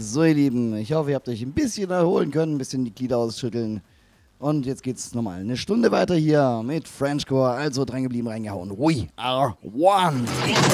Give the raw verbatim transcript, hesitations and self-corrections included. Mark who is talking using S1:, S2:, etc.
S1: So, ihr Lieben, ich hoffe, ihr habt euch ein bisschen erholen können, ein bisschen die Glieder ausschütteln. Und jetzt geht's nochmal eine Stunde weiter hier mit Frenchcore. Also dran geblieben, reingehauen. We are one.